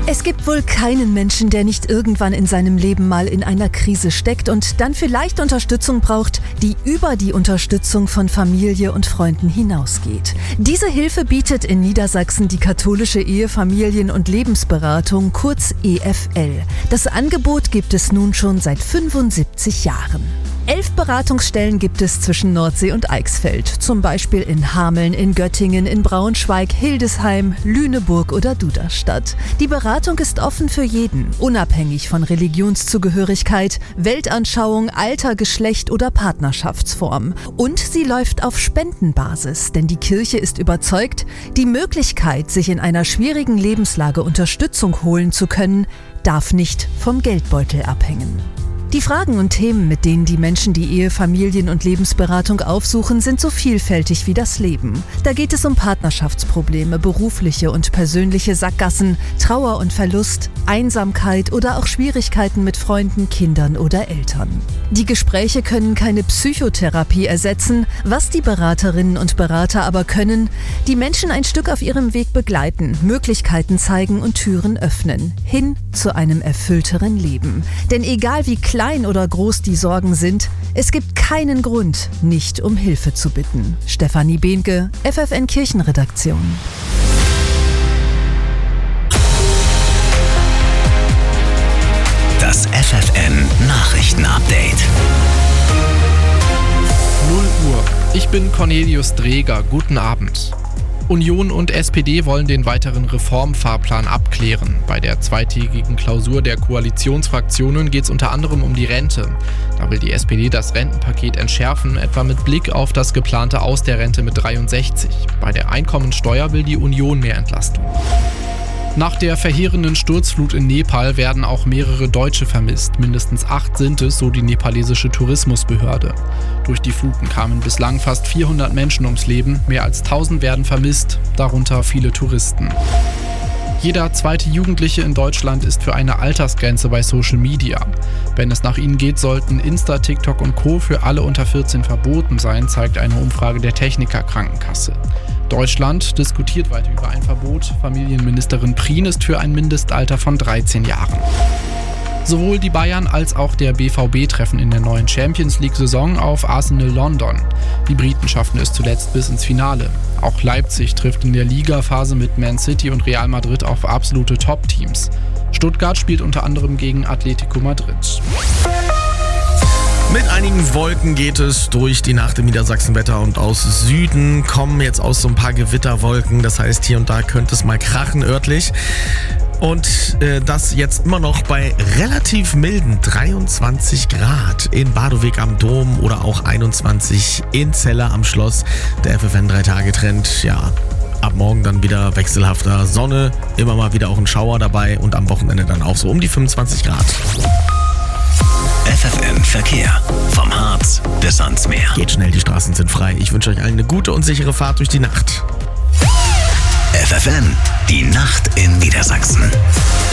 Es gibt wohl keinen Menschen, der nicht irgendwann in seinem Leben mal in einer Krise steckt und dann vielleicht Unterstützung braucht, die über die Unterstützung von Familie und Freunden hinausgeht. Diese Hilfe bietet in Niedersachsen die katholische Ehe-, Familien- und Lebensberatung, kurz EFL. Das Angebot gibt es nun schon seit 75 Jahren. 11 Beratungsstellen gibt es zwischen Nordsee und Eichsfeld, zum Beispiel in Hameln, in Göttingen, in Braunschweig, Hildesheim, Lüneburg oder Duderstadt. Die Beratung ist offen für jeden, unabhängig von Religionszugehörigkeit, Weltanschauung, Alter, Geschlecht oder Partnerschaftsform. Und sie läuft auf Spendenbasis, denn die Kirche ist überzeugt, die Möglichkeit, sich in einer schwierigen Lebenslage Unterstützung holen zu können, darf nicht vom Geldbeutel abhängen. Die Fragen und Themen, mit denen die Menschen die Ehe-, Familien- und Lebensberatung aufsuchen, sind so vielfältig wie das Leben. Da geht es um Partnerschaftsprobleme, berufliche und persönliche Sackgassen, Trauer und Verlust, Einsamkeit oder auch Schwierigkeiten mit Freunden, Kindern oder Eltern. Die Gespräche können keine Psychotherapie ersetzen, was die Beraterinnen und Berater aber können: die Menschen ein Stück auf ihrem Weg begleiten, Möglichkeiten zeigen und Türen öffnen, hin zu einem erfüllteren Leben. Denn egal wie klein oder groß die Sorgen sind, es gibt keinen Grund, nicht um Hilfe zu bitten. Stefanie Behnke, FFN Kirchenredaktion. Das FFN Nachrichtenupdate. 0 Uhr. Ich bin Cornelius Dreger. Guten Abend. Union und SPD wollen den weiteren Reformfahrplan abklären. Bei der zweitägigen Klausur der Koalitionsfraktionen geht es unter anderem um die Rente. Da will die SPD das Rentenpaket entschärfen, etwa mit Blick auf das geplante Aus der Rente mit 63. Bei der Einkommensteuer will die Union mehr Entlastung. Nach der verheerenden Sturzflut in Nepal werden auch mehrere Deutsche vermisst. Mindestens 8 sind es, so die nepalesische Tourismusbehörde. Durch die Fluten kamen bislang fast 400 Menschen ums Leben. Mehr als 1000 werden vermisst, darunter viele Touristen. Jeder zweite Jugendliche in Deutschland ist für eine Altersgrenze bei Social Media. Wenn es nach ihnen geht, sollten Insta, TikTok und Co. für alle unter 14 verboten sein, zeigt eine Umfrage der Techniker Krankenkasse. Deutschland diskutiert weiter über ein Verbot. Familienministerin Prien ist für ein Mindestalter von 13 Jahren. Sowohl die Bayern als auch der BVB treffen in der neuen Champions-League-Saison auf Arsenal London. Die Briten schafften es zuletzt bis ins Finale. Auch Leipzig trifft in der Ligaphase mit Man City und Real Madrid auf absolute Top-Teams. Stuttgart spielt unter anderem gegen Atletico Madrid. Mit einigen Wolken geht es durch die Nacht im Niedersachsenwetter und aus Süden kommen jetzt aus so ein paar Gewitterwolken. Das heißt, hier und da könnte es mal krachen örtlich. Und das jetzt immer noch bei relativ milden 23 Grad in Badowig am Dom oder auch 21 in Celle am Schloss. Der FFN 3-Tage-Trend, ja, ab morgen dann wieder wechselhafter Sonne, immer mal wieder auch ein Schauer dabei und am Wochenende dann auch so um die 25 Grad. FFN Verkehr. Vom Harz bis ans Meer. Geht schnell, die Straßen sind frei. Ich wünsche euch allen eine gute und sichere Fahrt durch die Nacht. FFN, die Nacht in Niedersachsen.